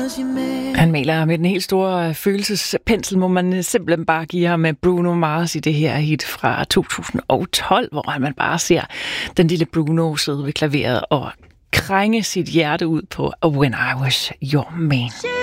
Han maler med den helt store følelsespensel, må man simpelthen bare give ham med Bruno Mars i det her hit fra 2012, hvor man bare ser den lille Bruno sidde ved klaveret og krænge sit hjerte ud på When I Was Your Man.